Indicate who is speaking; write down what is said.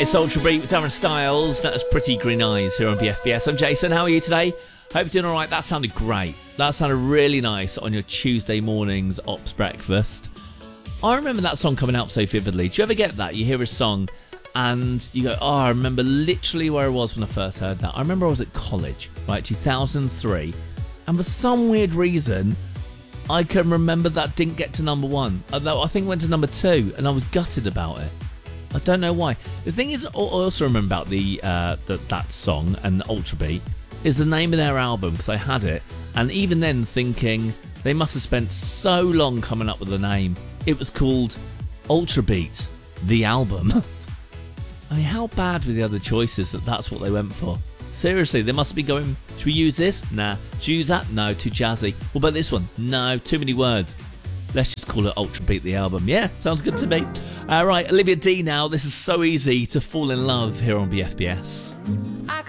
Speaker 1: It's Ultra Beat with Darren Styles. That was Pretty Green Eyes here on BFBS. I'm Jason. How are you today? Hope you're doing all right. That sounded great. That sounded really nice on your Tuesday morning's Ops breakfast. I remember that song coming out so vividly. Do you ever get that? You hear a song and you go, oh, I remember literally where I was when I first heard that. I remember I was at college, right, 2003. And for some weird reason, I can remember that didn't get to number one. Although I think it went to number two, and I was gutted about it. I don't know why. The thing is, I also remember about that song and Ultra Beat is the name of their album, because I had it, and even then thinking they must have spent so long coming up with the name. It was called Ultra Beat, the album. I mean, how bad were the other choices that's what they went for? Seriously, they must be going, should we use this? Nah. Should we use that? No, too jazzy. What about this one? No, too many words. Let's just call it Ultra Beat the album. Yeah, sounds good to me. Right, Olivia D now. This is So Easy to Fall in Love here on BFBS.